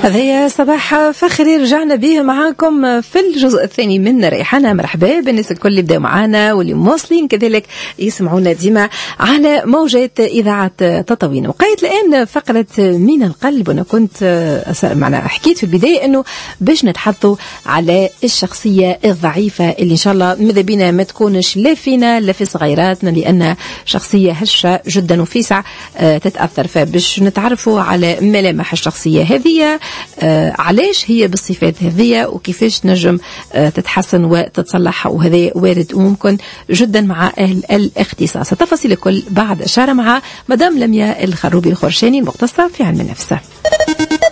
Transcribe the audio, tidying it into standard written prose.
هذا صباح فخري رجعنا به معاكم في الجزء الثاني من ريحانة. مرحبا بالناس الكل اللي بدأوا معنا واللي مواصلين كذلك يسمعونا ديما على موجات إذاعة تطاوين. وقيت الآن فقرة من القلب، وأنا كنت معنا حكيت في البداية أنه باش نتحدثوا على الشخصية الضعيفة اللي إن شاء الله ماذا بينا ما تكونش لا فينا لا في صغيراتنا، لأن شخصية هشة جدا وفيسع تتأثر. فباش نتعرفوا على ملامح الشخصية هذه، علاش هي بالصفات هذه وكيفاش نجم تتحسن وتتصلح، وهذا وارد وممكن جدا مع أهل الاختصاص. التفاصيل الكل بعد إشارة مع مدام لميا الخروبي الخرشاني المختصة في علم النفس.